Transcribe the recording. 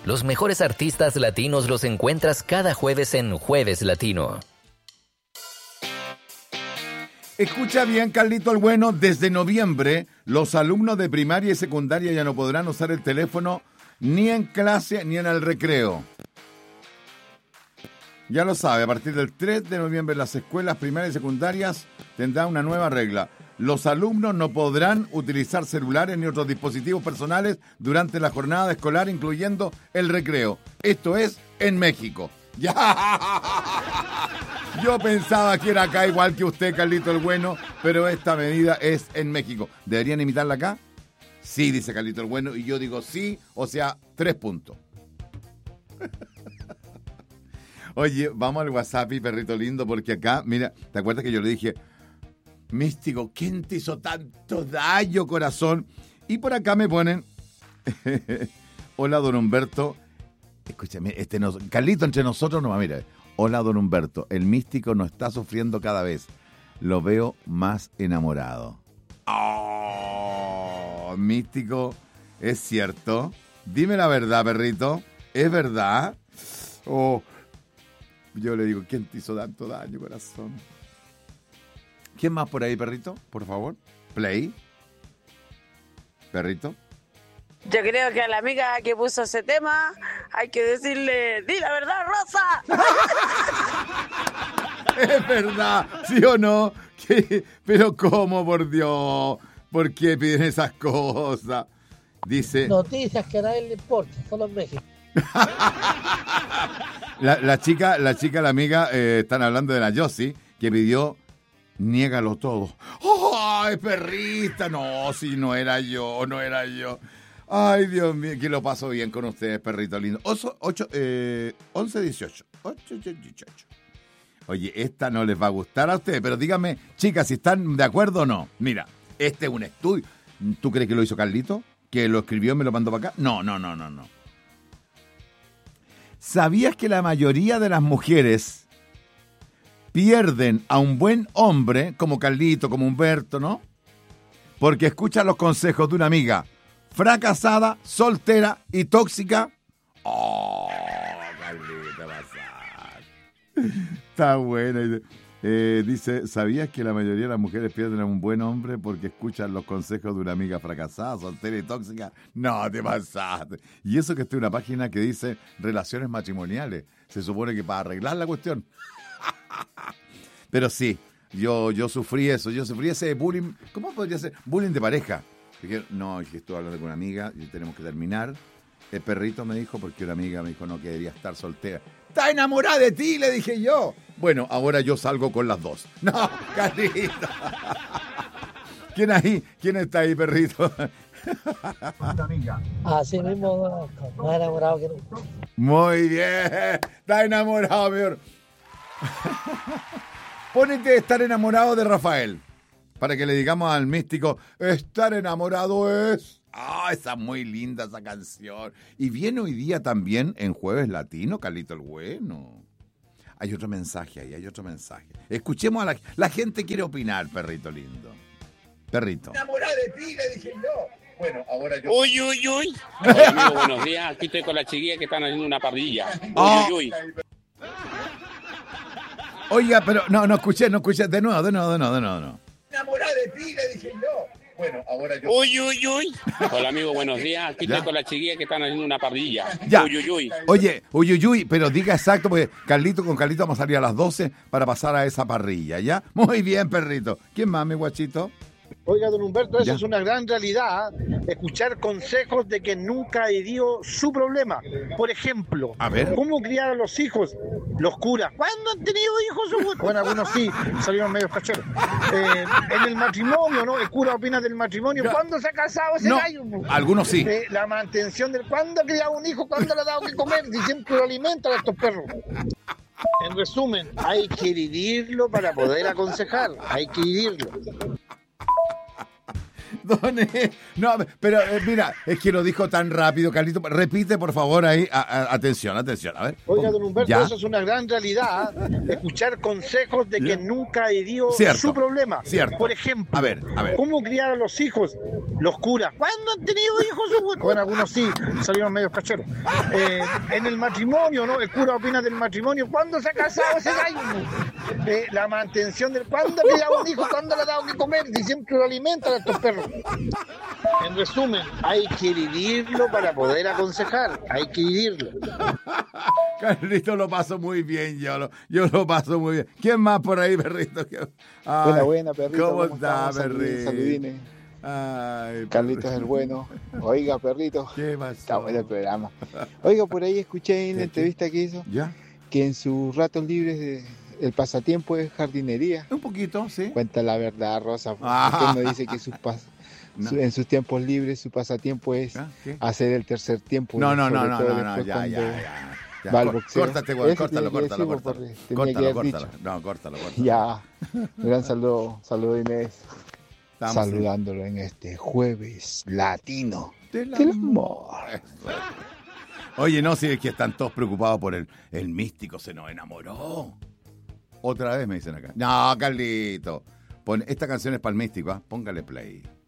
Los mejores artistas latinos los encuentras cada jueves en Jueves Latino. Escucha bien, Carlito el Bueno, desde noviembre los alumnos de primaria y secundaria ya no podrán usar el teléfono ni en clase ni en el recreo. Ya lo sabe, a partir del 3 de noviembre las escuelas primarias y secundarias tendrán una nueva regla. Los alumnos no podrán utilizar celulares ni otros dispositivos personales durante la jornada escolar, incluyendo el recreo. Esto es en México. ¡Ya! Yo pensaba que era acá igual que usted, Carlito el Bueno, pero esta medida es en México. ¿Deberían imitarla acá? Sí, dice Carlito el Bueno, y yo digo sí, o sea, 3 puntos. Oye, vamos al WhatsApp, perrito lindo, porque acá, mira, ¿te acuerdas que yo le dije, Místico, ¿quién te hizo tanto daño, corazón? Y por acá me ponen, hola, don Humberto. Escúchame, Carlito, entre nosotros no, mira. Hola, don Humberto. El Místico no está sufriendo cada vez. Lo veo más enamorado. Oh, Místico, ¿es cierto? Dime la verdad, perrito. ¿Es verdad? Oh, yo le digo, ¿quién te hizo tanto daño, corazón? ¿Quién más por ahí, perrito? Por favor. Play. Perrito. Yo creo que a la amiga que puso ese tema hay que decirle, di la verdad, Rosa. Es verdad, ¿sí o no? ¿Qué? Pero ¿cómo, por Dios? ¿Por qué piden esas cosas? Dice... Noticias que a nadie le importa, solo en México. La chica, la amiga, están hablando de la Yossi, que pidió, niégalo todo. ¡Ay, perrita! No, si no era yo. Ay, Dios mío, que lo paso bien con ustedes, perrito lindo. 11-18. Oye, esta no les va a gustar a ustedes, pero díganme, chicas, si están de acuerdo o no. Mira, este es un estudio. ¿Tú crees que lo hizo Carlito? ¿Que lo escribió y me lo mandó para acá? No. ¿Sabías que la mayoría de las mujeres pierden a un buen hombre, como Carlito, como Humberto, ¿no? Porque escuchan los consejos de una amiga fracasada, soltera y tóxica. ¡Oh, Carlito, pasar! Está buena. Dice, ¿sabías que la mayoría de las mujeres pierden a un buen hombre porque escuchan los consejos de una amiga fracasada, soltera y tóxica? No, te pasaste. Y eso que estoy en una página que dice relaciones matrimoniales. Se supone que para arreglar la cuestión. Pero sí, yo sufrí eso. Yo sufrí ese bullying. ¿Cómo podría ser? Bullying de pareja. Dije, no, estoy hablando con una amiga y tenemos que terminar. El perrito me dijo, porque una amiga me dijo, no, que debería estar soltera. ¡Está enamorada de ti!, le dije yo. Bueno, ahora yo salgo con las dos. No, Carlito. ¿Quién está ahí, perrito? Así mismo, más enamorado que nunca. Muy bien. Está enamorado, peor. Pónete estar enamorado de Rafael. Para que le digamos al Místico, estar enamorado es... esa es muy linda esa canción. Y viene hoy día también en Jueves Latino, Carlito el Bueno. Hay otro mensaje ahí, Escuchemos a la gente quiere opinar, perrito lindo. Perrito. Enamorada de ti, le dije yo. Bueno, ahora yo... Uy. Hola, amigo, buenos días. Aquí estoy con la chiquilla que están haciendo una parrilla. Uy. Oiga, pero no escuché. De nuevo. Enamorada de ti, le dije yo. Bueno, ahora yo... Uy. Hola, amigo, buenos días. Aquí estoy con la chiquilla que están haciendo una parrilla. Ya. Uy. Oye, pero diga exacto, porque con Carlito vamos a salir a las 12 para pasar a esa parrilla, ¿ya? Muy bien, perrito. ¿Quién más, mi guachito? Oiga, don Humberto, eso ¿Ya? es una gran realidad, escuchar consejos de que nunca hirió su problema. Por ejemplo, A ver. ¿cómo criar a los hijos? Los curas. ¿Cuándo han tenido hijos? Bueno, algunos sí, salieron medio cacheros. En el matrimonio, ¿no? El cura opina del matrimonio. Ya. ¿Cuándo se ha casado ese gallo? Algunos sí. La mantención del... ¿Cuándo ha criado un hijo? ¿Cuándo le ha dado que comer? Si siempre lo alimentan a estos perros. En resumen, hay que vivirlo para poder aconsejar. Hay que vivirlo. perdone. No, pero mira, es que lo dijo tan rápido, Carlito. Repite, por favor, ahí. Atención, a ver. Oiga, don Humberto, ¿Ya? eso es una gran realidad. Escuchar consejos de que nunca hirió Cierto. su problema. Cierto. Por ejemplo, A ver. ¿cómo criar a los hijos? Los curas. ¿Cuándo han tenido hijos? Bueno, algunos sí, salieron medio cacheros. En el matrimonio, ¿no? El cura opina del matrimonio. ¿Cuándo se ha casado ese gallo? La mantención del... ¿Cuándo ha criado un hijo? ¿Cuándo le ha dado que comer? Y siempre lo alimentan a estos perros. En resumen, hay que vivirlo para poder aconsejar. Hay que vivirlo. Carlito, lo paso muy bien, yo lo paso muy bien. ¿Quién más por ahí, perrito? Ay, Buena, perrito. ¿Cómo está, perrito? Saludines. Ay, Carlitos es el bueno. Oiga, perrito. ¿Qué pasó? Está bueno el programa. Oiga, por ahí escuché en la entrevista que hizo ¿Ya? que en sus ratos libres el pasatiempo es jardinería. Un poquito, sí. Cuenta la verdad, Rosa. Ah. Usted no dice que en sus tiempos libres su pasatiempo es ¿Qué? hacer el tercer tiempo. No, sobre todo ya. después cuando va al boxeo. Córtate, güey, Eso córtalo. tenía que decir, porque tenía que haber dicho. No, córtalo. Ya. Gran saludo Inés. Estamos Saludándolo en este jueves latino del del amor. Oye, no, si es que están todos preocupados por el místico se nos enamoró. Otra vez me dicen acá. No, Carlito. Esta canción es para el místico, ¿ah? Póngale play.